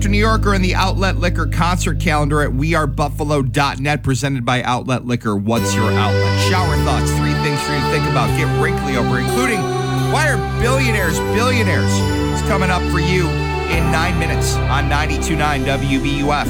New Yorker and the Outlet Liquor concert calendar at wearebuffalo.net, presented by Outlet Liquor. What's your outlet? Shower thoughts, 3 things for you to think about. Get wrinkly over, including why are billionaires billionaires? It's coming up for you in 9 minutes on 92.9 WBUF.